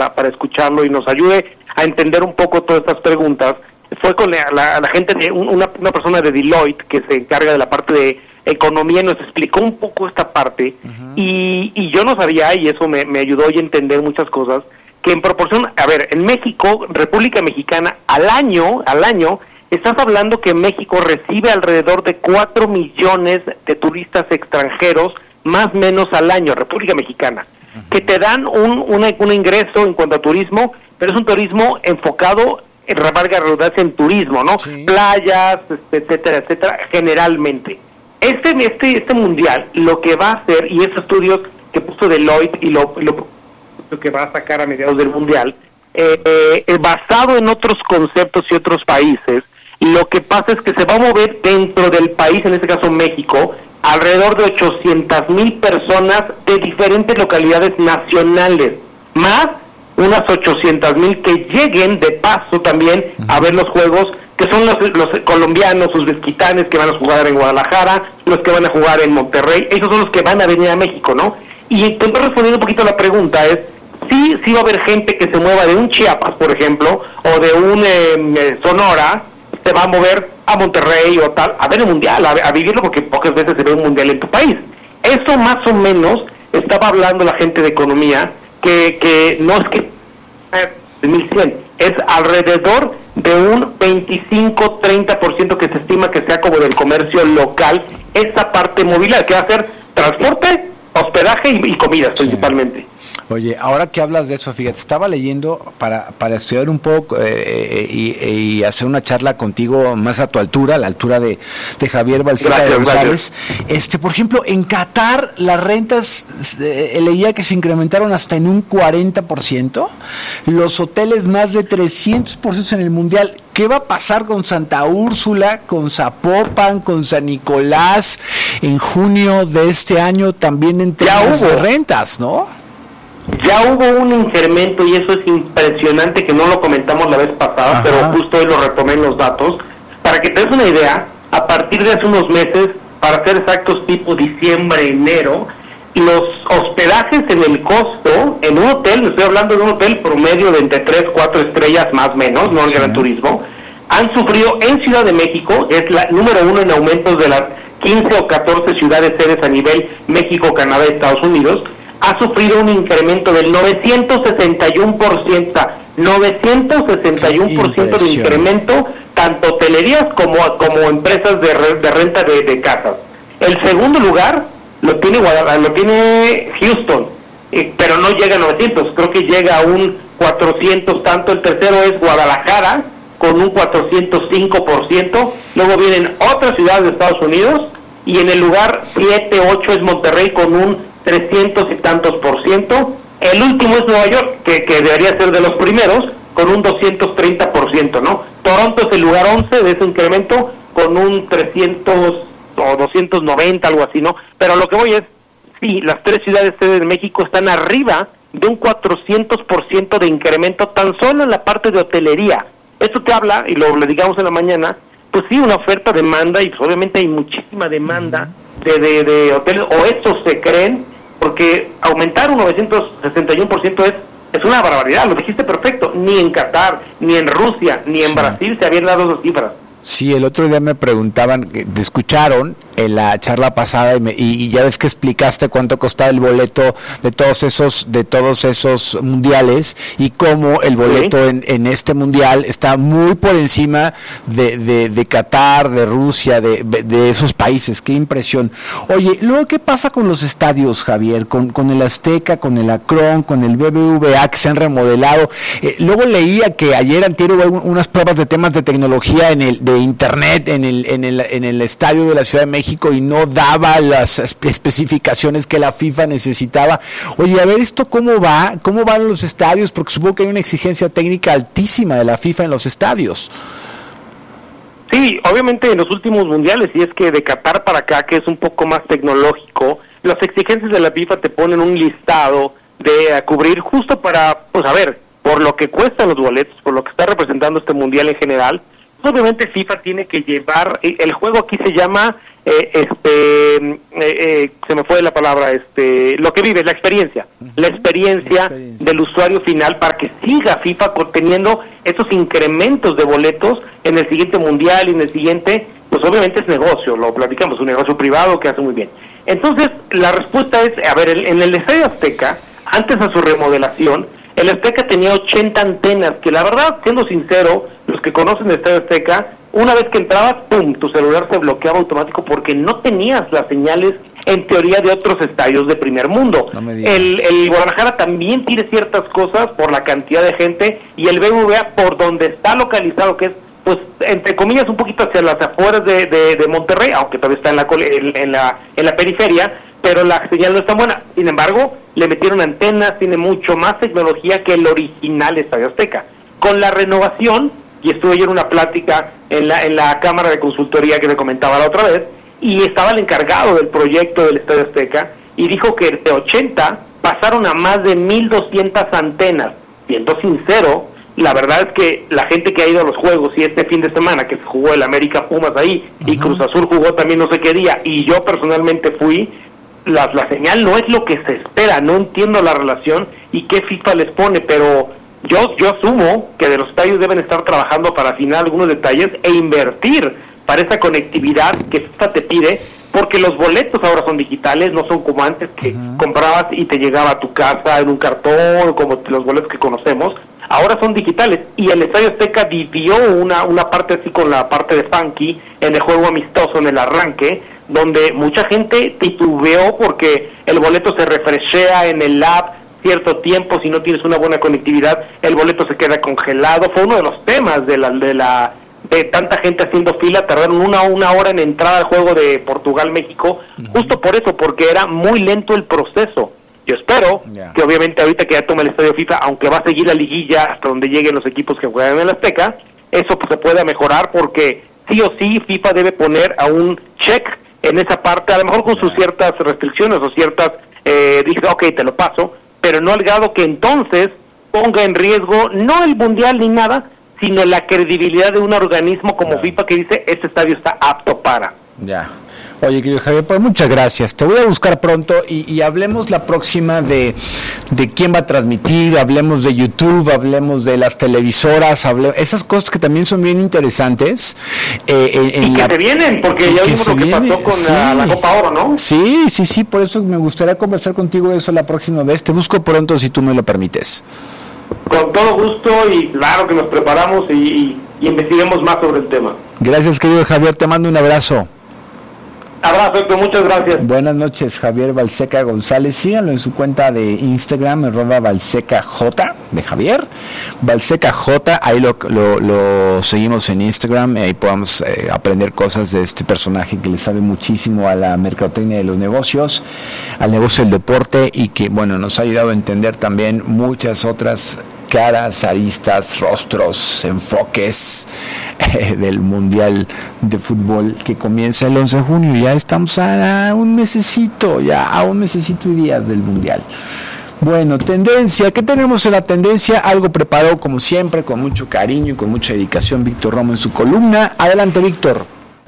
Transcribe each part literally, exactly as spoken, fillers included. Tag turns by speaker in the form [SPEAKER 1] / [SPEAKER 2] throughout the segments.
[SPEAKER 1] para, para escucharlo y nos ayude a entender un poco todas estas preguntas, fue con la, la, la gente de una, una persona de Deloitte que se encarga de la parte de economía y nos explicó un poco esta parte. Uh-huh. y, y yo no sabía, y eso me, me ayudó a entender muchas cosas, que en proporción, a ver, en México, República Mexicana, al año, al año, estás hablando que México recibe alrededor de cuatro millones de turistas extranjeros, más o menos al año, República Mexicana, uh-huh. que te dan un, un, un ingreso en cuanto a turismo, pero es un turismo enfocado, en valga la redundancia, en turismo, ¿no? Sí. Playas, etcétera, etcétera, generalmente. Este, este, este mundial, lo que va a hacer, y esos estudios que puso Deloitte y lo, lo, lo que va a sacar a mediados del mundial, eh, eh, basado en otros conceptos y otros países, lo que pasa es que se va a mover dentro del país, en este caso México, alrededor de ochocientas mil personas de diferentes localidades nacionales, más unas ochocientas mil que lleguen de paso también a ver los juegos, que son los, los colombianos, uzbequistanes que van a jugar en Guadalajara, los que van a jugar en Monterrey, esos son los que van a venir a México, ¿no? Y entonces, respondiendo un poquito a la pregunta, es, sí, sí va a haber gente que se mueva de un Chiapas, por ejemplo, o de un eh, Sonora, se va a mover a Monterrey o tal, a ver el mundial, a, a vivirlo, porque pocas veces se ve un mundial en tu país. Eso más o menos estaba hablando la gente de economía, que, que no es que eh, mil cien, es alrededor de un veinticinco a treinta por ciento que se estima que sea como del comercio local, esta parte movilidad, que va a ser transporte, hospedaje y, y comidas, sí, principalmente.
[SPEAKER 2] Oye, ahora que hablas de eso, fíjate, estaba leyendo para, para estudiar un poco eh, y, y hacer una charla contigo más a tu altura, a la altura de, de Javier Balseca de González. Este, por ejemplo, en Qatar las rentas, eh, leía que se incrementaron hasta en un cuarenta por ciento, los hoteles más de trescientos por ciento en el Mundial. ¿Qué va a pasar con Santa Úrsula, con Zapopan, con San Nicolás en junio de este año también en temas de rentas, no?
[SPEAKER 1] Ya hubo un incremento y eso es impresionante, que no lo comentamos la vez pasada, ajá, pero justo hoy lo retomé en los datos. Para que te des una idea, a partir de hace unos meses, para ser exactos tipo diciembre, enero, los hospedajes en el costo, en un hotel, estoy hablando de un hotel promedio de entre tres, cuatro estrellas más o menos, no en sí. Gran Turismo, han sufrido en Ciudad de México, es la número uno en aumentos de las quince o catorce ciudades sedes a nivel México, Canadá y Estados Unidos, ha sufrido un incremento del novecientos sesenta y uno por ciento, novecientos sesenta y uno por ciento de incremento, tanto hotelerías como, como empresas de, re, de renta de, de casas. El segundo lugar lo tiene Guadalajara, lo tiene Houston, eh, pero no llega a novecientos, creo que llega a un cuatrocientos tanto. El tercero es Guadalajara, con un cuatrocientos cinco por ciento, luego vienen otras ciudades de Estados Unidos, y en el lugar siete, ocho es Monterrey, con un trescientos y tantos por ciento. El último es Nueva York, que, que debería ser de los primeros, con un doscientos treinta por ciento, ¿no? Toronto es el lugar once de ese incremento, con un trescientos o doscientos noventa, algo así, ¿no? Pero lo que voy es, sí, las tres ciudades de México están arriba de un cuatrocientos por ciento de incremento tan solo en la parte de hotelería. Esto te habla, y lo le digamos en la mañana, pues sí, una oferta, demanda, y pues obviamente hay muchísima demanda de, de, de hoteles, o estos se creen, porque aumentar un novecientos sesenta y uno por ciento es, es una barbaridad, lo dijiste perfecto. Ni en Qatar, ni en Rusia, ni en sí. Brasil se habían dado esas cifras.
[SPEAKER 2] Sí, el otro día me preguntaban, te escucharon en la charla pasada y, me, y, y ya ves que explicaste cuánto costaba el boleto de todos esos de todos esos mundiales y cómo el boleto sí. en, en este mundial está muy por encima de, de, de Qatar, de Rusia, de, de esos países. Qué impresión. Oye, luego, ¿qué pasa con los estadios, Javier? Con, con el Azteca, con el Akron, con el B B V A que se han remodelado. Eh, luego leía que ayer antier hubo unas pruebas de temas de tecnología en el de internet en el en el en el estadio de la Ciudad de México y no daba las especificaciones que la FIFA necesitaba. Oye, a ver, ¿esto cómo va? ¿Cómo van los estadios? Porque supongo que hay una exigencia técnica altísima de la FIFA en los estadios.
[SPEAKER 1] Sí, obviamente en los últimos mundiales, y es que de Qatar para acá, que es un poco más tecnológico, las exigencias de la FIFA te ponen un listado de a cubrir justo para, pues a ver, por lo que cuestan los boletos, por lo que está representando este mundial en general. Obviamente FIFA tiene que llevar, el juego aquí se llama eh, este, eh, eh, se me fue la palabra, este, lo que vives, la experiencia, la experiencia, la experiencia del usuario final para que siga FIFA teniendo esos incrementos de boletos en el siguiente mundial y en el siguiente, pues obviamente es negocio, lo platicamos, un negocio privado que hace muy bien. Entonces, la respuesta es, a ver, el, en el Estadio Azteca, antes de su remodelación, el Azteca tenía ochenta antenas, que la verdad, siendo sincero, los que conocen el Estadio Azteca, una vez que entrabas, pum, tu celular se bloqueaba automático porque no tenías las señales, en teoría, de otros estadios de primer mundo. No el, el Guadalajara también tiene ciertas cosas por la cantidad de gente, y el B B V A, por donde está localizado, que es, pues, entre comillas, un poquito hacia las afueras de, de, de Monterrey, aunque todavía está en la, en, en la en la periferia, pero la señal no es tan buena. Sin embargo, le metieron antenas, tiene mucho más tecnología que el original Estadio Azteca. Con la renovación, y estuve yo en una plática en la en la Cámara de Consultoría que le comentaba la otra vez, y estaba el encargado del proyecto del Estadio Azteca, y dijo que de ochenta pasaron a más de mil doscientas antenas. Siendo sincero, la verdad es que la gente que ha ido a los juegos, y este fin de semana que se jugó el América Pumas ahí, uh-huh, y Cruz Azul jugó también no sé qué día, y yo personalmente fui, la, la señal no es lo que se espera. No entiendo la relación y qué FIFA les pone, pero yo yo asumo que de los estadios deben estar trabajando para afinar algunos detalles e invertir para esa conectividad que FIFA te pide, porque los boletos ahora son digitales, no son como antes que uh-huh, comprabas y te llegaba a tu casa en un cartón, como los boletos que conocemos. Ahora son digitales, y el Estadio Azteca vivió una una parte así con la parte de funky en el juego amistoso, en el arranque, donde mucha gente titubeó porque el boleto se refreshea en el app cierto tiempo. Si no tienes una buena conectividad, el boleto se queda congelado. Fue uno de los temas de la de la de tanta gente haciendo fila. Tardaron una una hora en entrar al juego de Portugal-México, uh-huh, justo por eso, porque era muy lento el proceso. Yo espero yeah. que obviamente ahorita que ya toma el Estadio FIFA, aunque va a seguir la liguilla hasta donde lleguen los equipos que juegan en el Azteca, eso pues se pueda mejorar, porque sí o sí FIFA debe poner a un check en esa parte, a lo mejor con sus ciertas restricciones o ciertas, eh, dice, ok, te lo paso, pero no al grado que entonces ponga en riesgo no el mundial ni nada, sino la credibilidad de un organismo como yeah. FIFA, que dice, este estadio está apto para.
[SPEAKER 2] Ya. Yeah. Oye, querido Javier, pues muchas gracias. Te voy a buscar pronto y, y hablemos la próxima de, de quién va a transmitir, hablemos de YouTube, hablemos de las televisoras, hable, esas cosas que también son bien interesantes.
[SPEAKER 1] Eh, en, en y que la, se vienen, porque ya vimos lo que viene, pasó con sí, la, la Copa Oro, ¿no?
[SPEAKER 2] Sí, sí, sí, por eso me gustaría conversar contigo de eso la próxima vez. Te busco pronto si tú me lo permites.
[SPEAKER 1] Con todo gusto, y claro que nos preparamos y, y, y investiguemos más sobre el tema.
[SPEAKER 2] Gracias, querido Javier, te mando un abrazo.
[SPEAKER 1] Abrazo, Héctor, muchas gracias.
[SPEAKER 2] Buenas noches, Javier Balseca González. Síganlo en su cuenta de Instagram, arroba Balseca J, de Javier. Balseca J, ahí lo, lo, lo seguimos en Instagram. Ahí podamos eh, aprender cosas de este personaje que le sabe muchísimo a la mercadotecnia de los negocios, al negocio del deporte, y que, bueno, nos ha ayudado a entender también muchas otras caras, aristas, rostros, enfoques eh, del Mundial de Fútbol que comienza el once de junio. Ya estamos a un mesecito, ya a un mesecito y días del Mundial. Bueno, tendencia, ¿qué tenemos en la tendencia? Algo preparado como siempre, con mucho cariño y con mucha dedicación, Víctor Romo en su columna. Adelante, Víctor.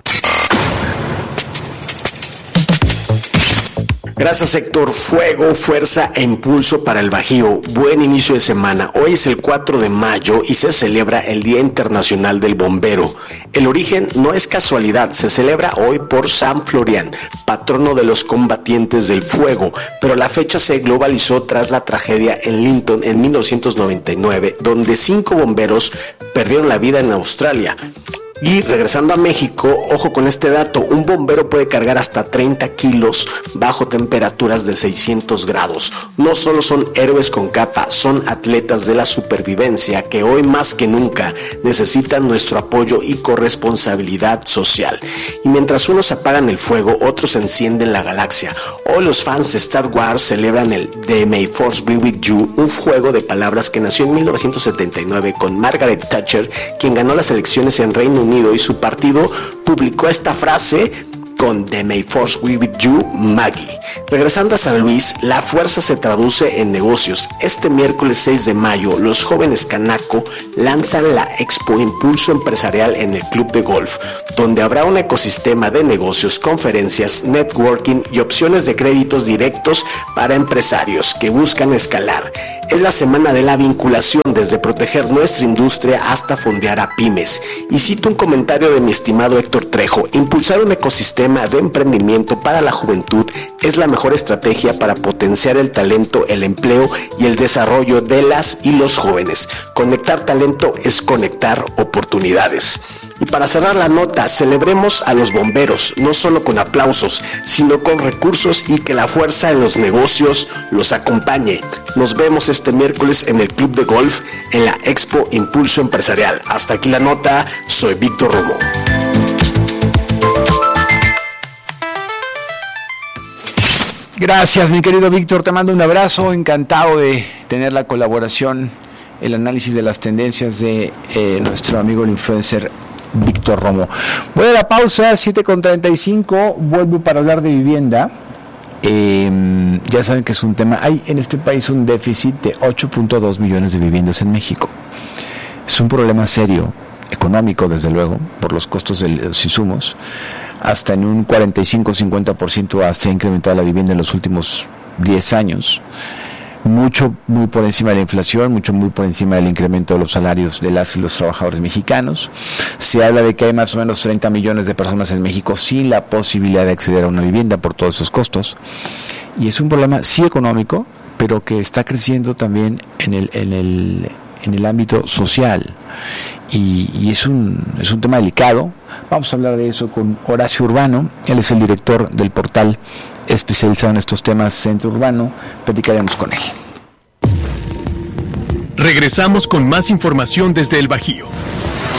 [SPEAKER 3] Gracias, Héctor. Fuego, fuerza e impulso para el Bajío. Buen inicio de semana. Hoy es el cuatro de mayo y se celebra el Día Internacional del Bombero. El origen no es casualidad, se celebra hoy por San Florián, patrono de los combatientes del fuego, pero la fecha se globalizó tras la tragedia en Linton en mil novecientos noventa y nueve, donde cinco bomberos perdieron la vida en Australia. Y regresando a México, ojo con este dato, un bombero puede cargar hasta treinta kilos bajo temperaturas de seiscientos grados. No solo son héroes con capa, son atletas de la supervivencia que hoy más que nunca necesitan nuestro apoyo y corresponsabilidad social. Y mientras unos apagan el fuego, otros encienden la galaxia. Hoy los fans de Star Wars celebran el The May Force Be With You, un juego de palabras que nació en mil novecientos setenta y nueve con Margaret Thatcher, quien ganó las elecciones en Reino Unido, y su partido publicó esta frase con The May Force Be With You, Maggie. Regresando a San Luis, la fuerza se traduce en negocios. Este miércoles seis de mayo, los jóvenes Canaco lanzan la Expo Impulso Empresarial en el Club de Golf, donde habrá un ecosistema de negocios, conferencias, networking y opciones de créditos directos para empresarios que buscan escalar. Es la semana de la vinculación, desde proteger nuestra industria hasta fondear a pymes. Y cito un comentario de mi estimado Héctor Trejo: impulsar un ecosistema de emprendimiento para la juventud es la mejor estrategia para potenciar el talento, el empleo y el desarrollo de las y los jóvenes. Conectar talento es conectar oportunidades. Y para cerrar la nota, celebremos a los bomberos, no solo con aplausos, sino con recursos, y que la fuerza en los negocios los acompañe. Nos vemos este miércoles en el Club de Golf en la Expo Impulso Empresarial. Hasta aquí la nota, soy Víctor Romo.
[SPEAKER 2] Gracias, mi querido Víctor, te mando un abrazo, encantado de tener la colaboración, el análisis de las tendencias de eh, nuestro amigo el influencer Víctor Romo. Voy a la pausa, siete con treinta y cinco, vuelvo para hablar de vivienda. Eh, ya saben que es un tema, hay en este país un déficit de ocho punto dos millones de viviendas en México. Es un problema serio, económico desde luego, por los costos de los insumos. Hasta en un cuarenta y cinco a cincuenta por ciento se ha incrementado la vivienda en los últimos diez años. Mucho, muy por encima de la inflación, mucho, muy por encima del incremento de los salarios de las y los trabajadores mexicanos. Se habla de que hay más o menos treinta millones de personas en México sin la posibilidad de acceder a una vivienda por todos esos costos. Y es un problema sí económico, pero que está creciendo también en el, en el, en el ámbito social. Y, y es un, es un tema delicado. Vamos a hablar de eso con Horacio Urbano. Él es el director del portal especializado en estos temas, Centro Urbano. Platicaremos con él.
[SPEAKER 4] Regresamos con más información desde el Bajío.